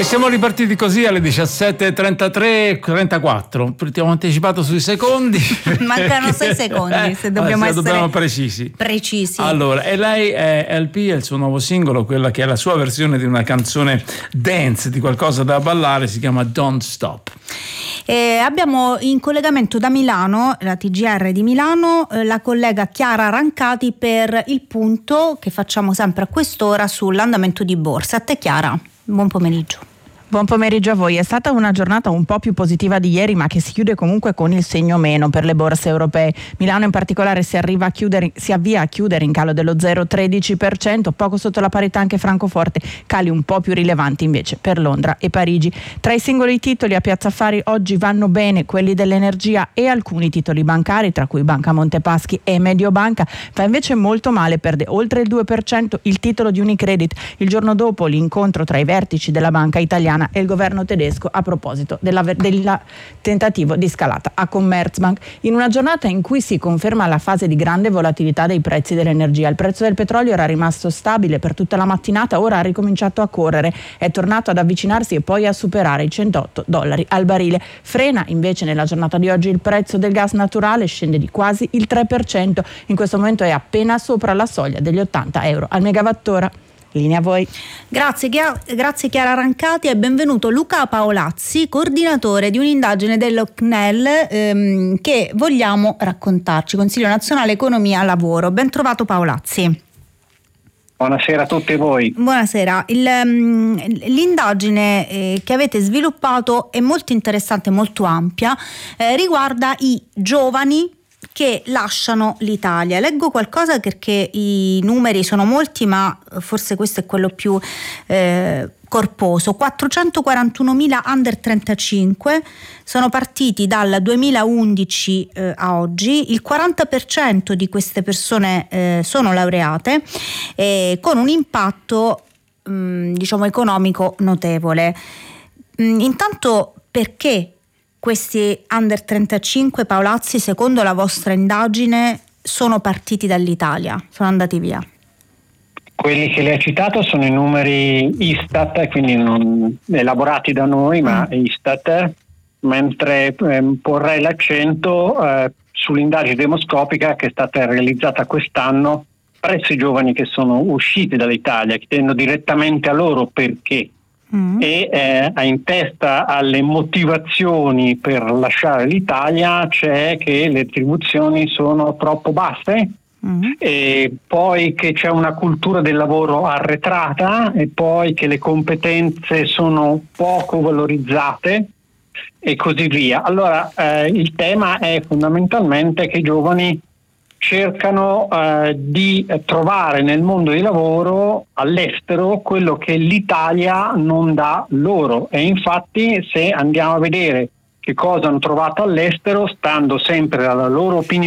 E siamo ripartiti così alle 17:33-34. Abbiamo anticipato sui secondi. Mancano 6 secondi, se dobbiamo essere dobbiamo precisi. Allora, e lei è LP, è il suo nuovo singolo, quella che è la sua versione di una canzone dance, di qualcosa da ballare, si chiama Don't Stop. Abbiamo in collegamento da Milano, la TGR di Milano, la collega Chiara Rancati per il punto che facciamo sempre a quest'ora sull'andamento di borsa. A te Chiara, buon pomeriggio. Buon pomeriggio a voi. È stata una giornata un po' più positiva di ieri, ma che si chiude comunque con il segno meno per le borse europee. Milano in particolare si avvia a chiudere in calo dello 0,13%, poco sotto la parità anche Francoforte, cali un po' più rilevanti invece per Londra e Parigi. Tra i singoli titoli a Piazza Affari oggi vanno bene quelli dell'energia e alcuni titoli bancari, tra cui Banca Montepaschi e Mediobanca. Va invece molto male, perde oltre il 2% il titolo di Unicredit. Il giorno dopo l'incontro tra i vertici della banca italiana e il governo tedesco a proposito del tentativo di scalata a Commerzbank, in una giornata in cui si conferma la fase di grande volatilità dei prezzi dell'energia. Il prezzo del petrolio era rimasto stabile per tutta la mattinata, ora ha ricominciato a correre, è tornato ad avvicinarsi e poi a superare i $108 al barile. Frena invece nella giornata di oggi il prezzo del gas naturale, scende di quasi il 3%, in questo momento è appena sopra la soglia degli €80 al megawattora. Linea a voi. Grazie Chiara Rancati e benvenuto Luca Paolazzi, coordinatore di un'indagine dello CNEL che vogliamo raccontarci, Consiglio Nazionale Economia Lavoro. Ben trovato Paolazzi. Buonasera a tutti voi. Buonasera. L'indagine che avete sviluppato è molto interessante, molto ampia, riguarda i giovani che lasciano l'Italia. Leggo qualcosa perché i numeri sono molti, ma forse questo è quello più corposo. 441.000 under 35 sono partiti dal 2011 a oggi. Il 40% di queste persone sono laureate, con un impatto economico notevole. Intanto, perché questi under 35, Paolazzi, secondo la vostra indagine, sono partiti dall'Italia, sono andati via? Quelli che lei ha citato sono i numeri Istat, quindi non elaborati da noi, ma Istat, mentre porrei l'accento sull'indagine demoscopica che è stata realizzata quest'anno presso i giovani che sono usciti dall'Italia, chiedendo direttamente a loro perché. E in testa alle motivazioni per lasciare l'Italia c'è che le retribuzioni sono troppo basse, e poi che c'è una cultura del lavoro arretrata, e poi che le competenze sono poco valorizzate e così via. Allora il tema è fondamentalmente che i giovani cercano di trovare nel mondo del lavoro all'estero quello che l'Italia non dà loro, e infatti se andiamo a vedere che cosa hanno trovato all'estero, stando sempre alla loro opinione